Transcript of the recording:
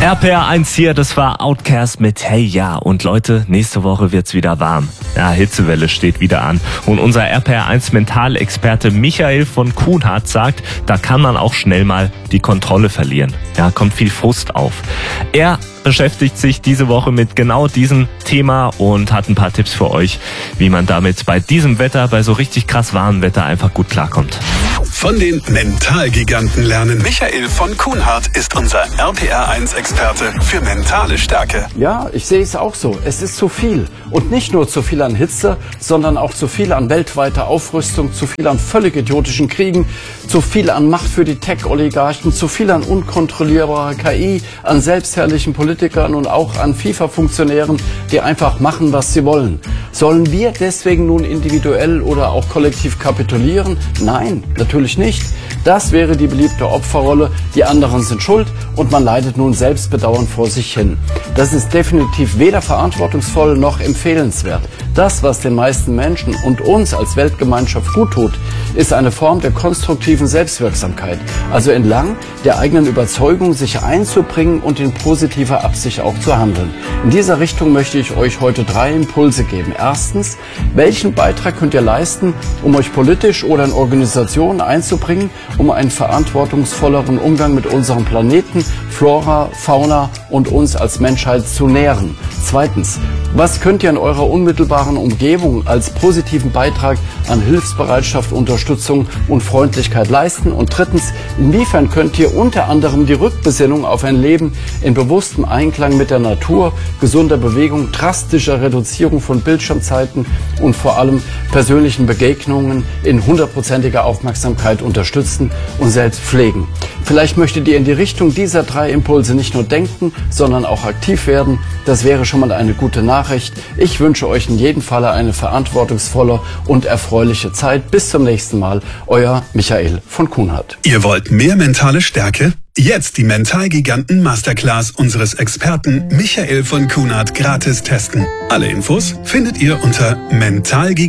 RPR 1 hier, das war Outkast mit Hey Ja. Und Leute, nächste Woche wird's wieder warm. Ja, Hitzewelle steht wieder an. Und unser RPR 1 Mentalexperte Michael von Kuhnhardt sagt, da kann man auch schnell mal die Kontrolle verlieren. Ja, kommt viel Frust auf. Er beschäftigt sich diese Woche mit genau diesem Thema und hat ein paar Tipps für euch, wie man damit bei diesem Wetter, bei so richtig krass warmem Wetter einfach gut klarkommt. Von den Mentalgiganten lernen. Michael von Kuhnhardt ist unser RPR1-Experte für mentale Stärke. Ja, ich sehe es auch so. Es ist zu viel. Und nicht nur zu viel an Hitze, sondern auch zu viel an weltweiter Aufrüstung, zu viel an völlig idiotischen Kriegen, zu viel an Macht für die Tech-Oligarchen, zu viel an unkontrollierbarer KI, an selbstherrlichen Politikern und auch an FIFA-Funktionären, die einfach machen, was sie wollen. Sollen wir deswegen nun individuell oder auch kollektiv kapitulieren? Nein, natürlich nicht. Das wäre die beliebte Opferrolle, die anderen sind schuld und man leidet nun selbstbedauernd vor sich hin. Das ist definitiv weder verantwortungsvoll noch empfehlenswert. Das, was den meisten Menschen und uns als Weltgemeinschaft gut tut, ist eine Form der konstruktiven Selbstwirksamkeit, also entlang der eigenen Überzeugung sich einzubringen und in positiver Absicht auch zu handeln. In dieser Richtung möchte ich euch heute 3 Impulse geben. Erstens, welchen Beitrag könnt ihr leisten, um euch politisch oder in Organisationen einzubringen, um einen verantwortungsvolleren Umgang mit unserem Planeten, Flora, Fauna und uns als Menschheit zu nähren? Zweitens, was könnt ihr in eurer unmittelbaren Umgebung als positiven Beitrag an Hilfsbereitschaft, Unterstützung und Freundlichkeit leisten? Und drittens, inwiefern könnt ihr unter anderem die Rückbesinnung auf ein Leben in bewusstem Einklang mit der Natur, gesunder Bewegung, drastischer Reduzierung von Bildschirmzeiten und vor allem persönlichen Begegnungen in 100%iger Aufmerksamkeit unterstützen und selbst pflegen? Vielleicht möchtet ihr in die Richtung dieser 3 Impulse nicht nur denken, sondern auch aktiv werden. Das wäre schon mal eine gute Nachricht. Ich wünsche euch in jedem Falle eine verantwortungsvolle und erfreuliche Zeit. Bis zum nächsten Mal. Euer Michael von Kuhnhardt. Ihr wollt mehr mentale Stärke? Jetzt die Mentalgiganten Masterclass unseres Experten Michael von Kuhnhardt gratis testen. Alle Infos findet ihr unter mentalgiganten.de.